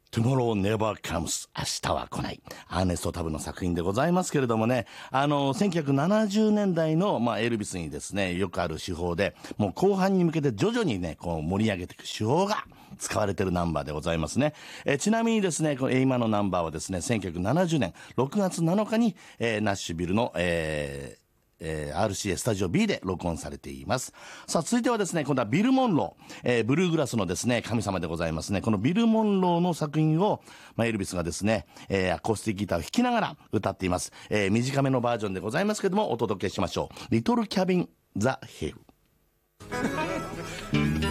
Tomorrow Never Comes 明日は来ない、アーネスト・タブの作品でございますけれどもね、1970年代の、エルビスにですねよくある手法で、もう後半に向けて徐々にねこう盛り上げていく手法が使われているナンバーでございますね。ちなみにですねこの今のナンバーはですね1970年6月7日に、ナッシュビルの、RCA スタジオ B で録音されています。さあ続いてはですね今度はビル・モンロー、ブルーグラスのですね神様でございますね。このビル・モンローの作品を、エルビスがですね、アコースティックギターを弾きながら歌っています。短めのバージョンでございますけどもお届けしましょう。リトル・キャビン・ザ・ヒル。